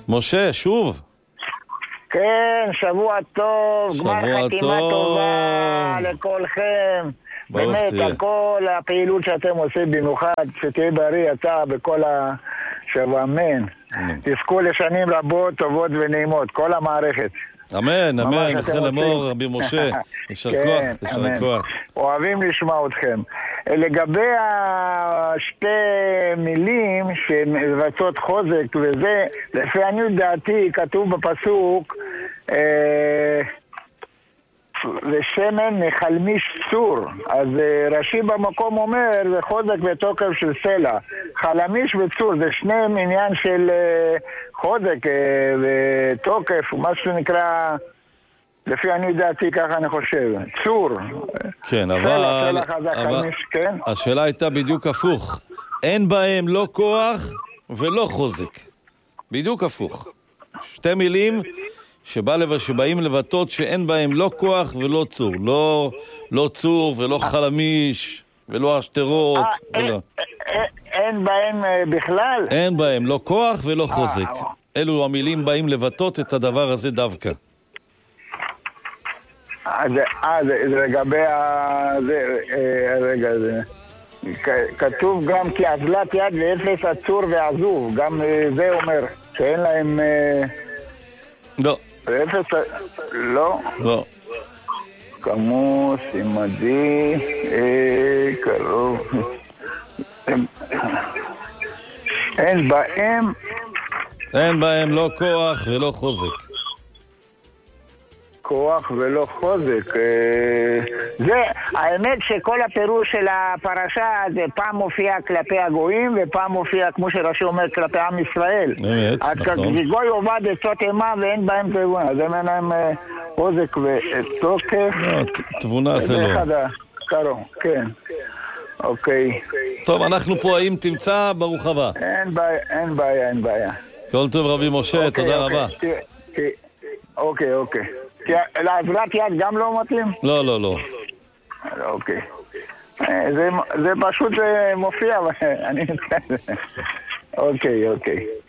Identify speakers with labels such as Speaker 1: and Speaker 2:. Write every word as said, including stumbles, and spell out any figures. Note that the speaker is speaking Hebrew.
Speaker 1: משה, שוב.
Speaker 2: כן, שבוע טוב,
Speaker 1: שבוע
Speaker 2: גמר חתימה
Speaker 1: טוב.
Speaker 2: טובה לכולכם. באמת,
Speaker 1: תהיה.
Speaker 2: על כל הפעילות שאתם עושים, במיוחד שתהיה בריא אתה בכל השבוע, אמן. תזכו לשנים רבות, טובות ונעימות, כל המערכת.
Speaker 1: אמן,
Speaker 2: ממש
Speaker 1: אמן,
Speaker 2: אתם
Speaker 1: לכן
Speaker 2: עושים.
Speaker 1: אמור, רבי משה. יישר כוח,
Speaker 2: כן,
Speaker 1: יישר
Speaker 2: אמן.
Speaker 1: כוח.
Speaker 2: אוהבים לשמוע אתכם. לגבי השתי מילים שמבצעות חוזק וזה, לפי אני דעתי, כתוב בפסוק, אה, ושמן מחלמיש צור. אז אה, רש"י במקום אומר, זה חוזק ותוקף של סלע. חלמיש וצור, זה שניהם עניין של אה, חוזק אה, ותוקף, מה שנקרא... לפי אני דעתי, ככה אני חושב. צור.
Speaker 1: כן, אבל,
Speaker 2: סלע, סלע חזק,
Speaker 1: אבל
Speaker 2: חלמיש, כן?
Speaker 1: השאלה הייתה בדיוק הפוך. אין בהם לא כוח ולא חוזק. בדיוק הפוך. שתי מילים שבא לב... שבאים לבטאות שאין בהם לא כוח ולא צור. לא, לא צור ולא חלמיש ולא השטרות.
Speaker 2: אה,
Speaker 1: ולא.
Speaker 2: אין, אין, אין בהם אה, בכלל?
Speaker 1: אין בהם לא כוח ולא חוזק. אלו המילים באים לבטאות את הדבר הזה דווקא.
Speaker 2: אה, זה, אה, זה, זה לגבי ה... זה, אה, רגע, זה... כ- כתוב גם כי אזלת יד ואפס עצור ועזוב. גם אה, זה אומר שאין להם... אה,
Speaker 1: לא,
Speaker 2: אפס... לא?
Speaker 1: לא.
Speaker 2: כמוס, עמדי, אה, קרוב... הם- אין בהם...
Speaker 1: אין בהם לא כוח ולא חוזק.
Speaker 2: כוח ולא חוזק. אה, זה, האמת שכל הפירוש של הפרשה זה פעם מופיע כלפי הגויים ופעם מופיע, כמו שרש"י אומר, כלפי עם ישראל.
Speaker 1: אמת, נכון.
Speaker 2: אז גוי עובד עצות אימה ואין בהם תבונה, אז אין להם אה, חוזק ותוקף.
Speaker 1: לא, ת- תבונה זה לא.
Speaker 2: אחד הקרוב, כן. אוקיי.
Speaker 1: טוב, אנחנו פה, האם תמצא? ברוך הבא.
Speaker 2: אין בעיה, אין בעיה, אין בעיה.
Speaker 1: כל טוב רבי משה,
Speaker 2: אוקיי,
Speaker 1: תודה
Speaker 2: אוקיי.
Speaker 1: רבה.
Speaker 2: תראה, תראה. אוקיי, אוקיי. כי לעזרת יד גם לא מתאים?
Speaker 1: לא, לא, לא.
Speaker 2: אוקיי. אה, זה, זה פשוט אה, מופיע, אבל אני... אוקיי, אוקיי.